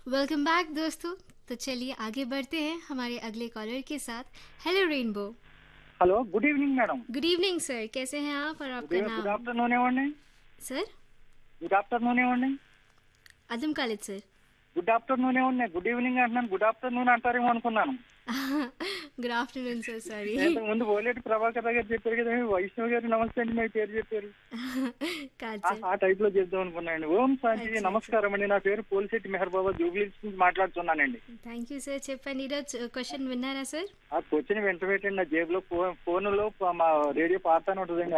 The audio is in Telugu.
वेलकम बैक दोस्तों। तो चलिए आगे बढ़ते हैं हमारे अगले कॉलर के साथ। Hello rainbow. Hello good evening madam. Good evening sir, कैसे हैं आप और आपका గుడ్ नाम? ఆఫ్టర్నూన్ ఏమండి? सर గుడ్ ఆఫ్టర్నూన్ ఏమండి? अदम खालिद सर। గుడ్ ఆఫ్టర్నూన్ ఏమండి? గుడ్ ఈవినింగ్ అంటున్నాను, గుడ్ ఆఫ్టర్నూన్ అంటారేమో అనుకున్నాను. Good afternoon sir, sorry. ఇంతకు ముందు ఓలేటి ప్రభాకర్ గారు చెప్పారు కదా, వైష్ణవ్ గారు నమస్తే అండి మీ పేరు చెప్పారు. కాదు ఆ సార్। ఆ టైప్ లో చేద్దాం అనుకున్నానండి. ఓం శాంతి, అచ్చా అచ్చా, నమస్కారం అండి. నా పేరు పోలిశెట్టి మెహర్ బాబా, జూబ్లీ నుంచి మాట్లాడుతున్నానండి. Thank you sir. చెప్పండి, ఈరోజు క్వశ్చన్ విన్నారా సార్? ఆ క్వశ్చన్ వెంట పెట్టండి. నా జేబులో ఫోన్లో మా రేడియో పాడుతూనే ఉంటుందండి.